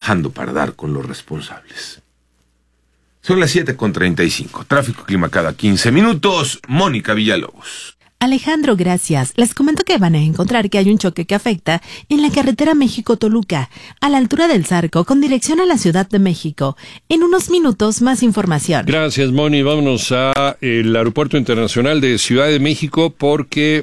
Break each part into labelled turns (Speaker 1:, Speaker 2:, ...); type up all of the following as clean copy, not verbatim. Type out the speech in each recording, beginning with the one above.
Speaker 1: trabajando para dar con los responsables. Son las 7:35. Tráfico, clima cada 15 minutos. Mónica Villalobos.
Speaker 2: Alejandro, gracias. Les comento que van a encontrar que hay un choque que afecta en la carretera México-Toluca, a la altura del Zarco, con dirección a la Ciudad de México. En unos minutos, más información.
Speaker 3: Gracias, Moni. Vámonos a el Aeropuerto Internacional de Ciudad de México porque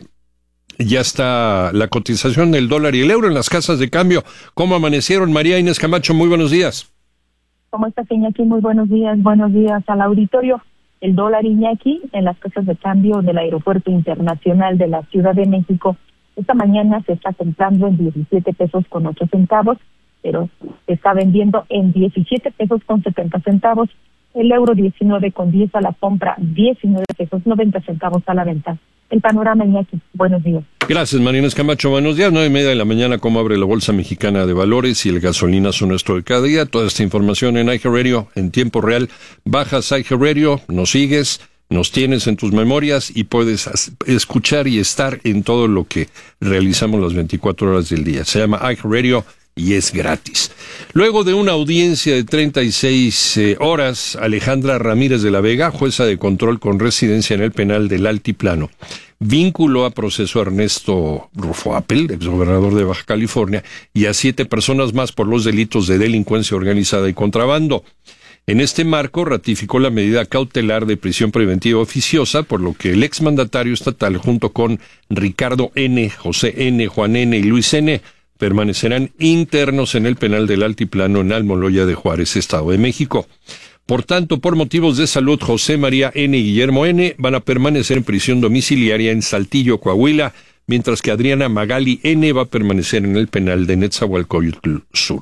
Speaker 3: ya está la cotización del dólar y el euro en las casas de cambio. ¿Cómo amanecieron? María Inés Camacho, muy buenos días.
Speaker 4: ¿Cómo está, Iñaki? Muy buenos días al auditorio. El dólar, Iñaki, en las casas de cambio del Aeropuerto Internacional de la Ciudad de México, esta mañana se está comprando en 17 pesos con 8 centavos, pero se está vendiendo en 17 pesos con 70 centavos. El euro 19,10 a la compra, 19 pesos 90 centavos a la venta. El panorama, Iñaki. Buenos días.
Speaker 3: Gracias, María Inés Camacho. Buenos días. 9:30 de la mañana, cómo abre la Bolsa Mexicana de Valores y el gasolinazo nuestro de cada día. Toda esta información en iHeartRadio en tiempo real. Bajas iHeartRadio, nos sigues, nos tienes en tus memorias y puedes escuchar y estar en todo lo que realizamos las 24 horas del día. Se llama iHeartRadio y es gratis. Luego de una audiencia de 36 horas, Alejandra Ramírez de la Vega, jueza de control con residencia en el penal del Altiplano, vinculó a proceso a Ernesto Rufo Appel, exgobernador de Baja California, y a 7 personas más por los delitos de delincuencia organizada y contrabando. En este marco, ratificó la medida cautelar de prisión preventiva oficiosa, por lo que el exmandatario estatal, junto con Ricardo N., José N., Juan N. y Luis N., permanecerán internos en el penal del Altiplano en Almoloya de Juárez, Estado de México. Por tanto, por motivos de salud, José María N. y Guillermo N. van a permanecer en prisión domiciliaria en Saltillo, Coahuila, mientras que Adriana Magali N. va a permanecer en el penal de Netzahualcóyotl Sur.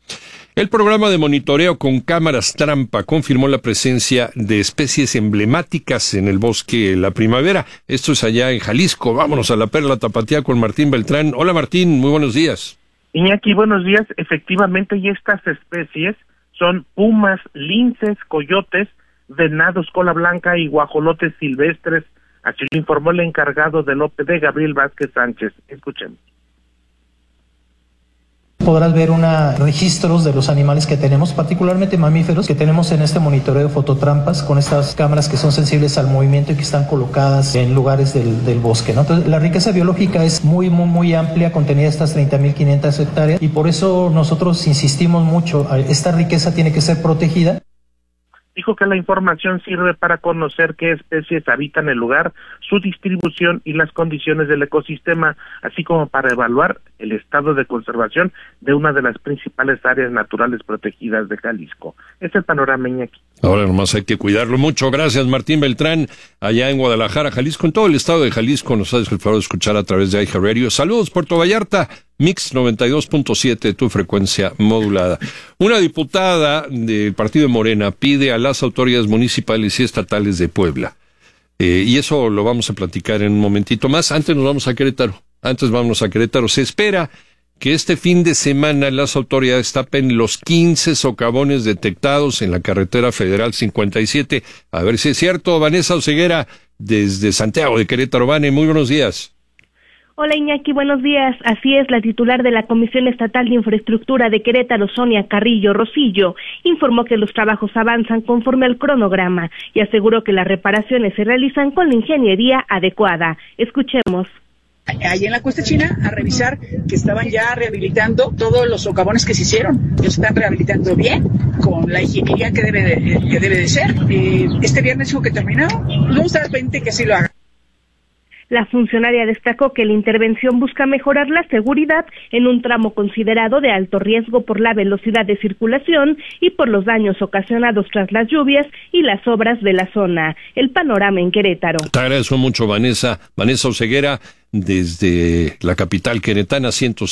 Speaker 3: El programa de monitoreo con cámaras trampa confirmó la presencia de especies emblemáticas en el bosque La Primavera. Esto es allá en Jalisco. Vámonos a la Perla Tapatía con Martín Beltrán. Hola, Martín, muy buenos días.
Speaker 5: Iñaki, buenos días. Efectivamente, y estas especies son pumas, linces, coyotes, venados cola blanca y guajolotes silvestres. Así lo informó el encargado del OPD, Gabriel Vázquez Sánchez. Escuchemos.
Speaker 6: Podrás ver registros de los animales que tenemos, particularmente mamíferos, que tenemos en este monitoreo de fototrampas con estas cámaras que son sensibles al movimiento y que están colocadas en lugares del bosque, ¿no? Entonces, la riqueza biológica es muy amplia, contenida estas 30.500 hectáreas, y por eso nosotros insistimos mucho, esta riqueza tiene que ser protegida.
Speaker 5: Dijo que la información sirve para conocer qué especies habitan el lugar, su distribución y las condiciones del ecosistema, así como para evaluar el estado de conservación de una de las principales áreas naturales protegidas de Jalisco. Es el panorama, Iñaki.
Speaker 3: Ahora nomás hay que cuidarlo mucho. Gracias, Martín Beltrán, allá en Guadalajara, Jalisco. En todo el estado de Jalisco nos haces el favor de escuchar a través de iHeartRadio. Saludos, Puerto Vallarta. Mix 92.7, tu frecuencia modulada. Una diputada del partido de Morena pide a las autoridades municipales y estatales de Puebla, y eso lo vamos a platicar en un momentito más. Antes vámonos a Querétaro. Se espera que este fin de semana las autoridades tapen los 15 socavones detectados en la carretera federal 57. A ver si es cierto. Vanessa Oseguera, desde Santiago de Querétaro. Vane, muy buenos días.
Speaker 7: Hola, Iñaki, buenos días. Así es, la titular de la Comisión Estatal de Infraestructura de Querétaro, Sonia Carrillo Rosillo, informó que los trabajos avanzan conforme al cronograma y aseguró que las reparaciones se realizan con la ingeniería adecuada. Escuchemos.
Speaker 8: Allí en la Cuesta China a revisar que estaban ya rehabilitando todos los socavones que se hicieron. Ellos están rehabilitando bien, con la ingeniería que debe de ser. Este viernes dijo que terminó. Vamos a estar pendiente que así lo haga.
Speaker 7: La funcionaria destacó que la intervención busca mejorar la seguridad en un tramo considerado de alto riesgo por la velocidad de circulación y por los daños ocasionados tras las lluvias y las obras de la zona. El panorama en Querétaro.
Speaker 3: Te agradezco mucho, Vanessa Oseguera, desde la capital queretana,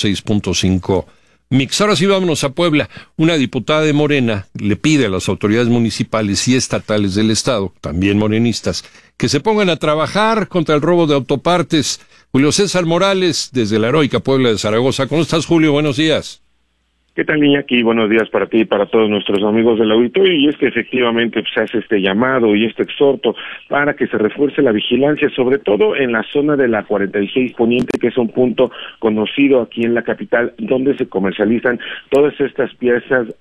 Speaker 3: 106.5 Mix. Ahora sí, vámonos a Puebla. Una diputada de Morena le pide a las autoridades municipales y estatales del estado, también morenistas, que se pongan a trabajar contra el robo de autopartes. Julio César Morales, desde la heroica Puebla de Zaragoza. ¿Cómo estás, Julio? Buenos días.
Speaker 9: ¿Qué tal, Iñaki? Buenos días para ti y para todos nuestros amigos del auditorio. Y es que efectivamente se hace este llamado y este exhorto para que se refuerce la vigilancia, sobre todo en la zona de la 46 Poniente, que es un punto conocido aquí en la capital, donde se comercializan todas estas piezas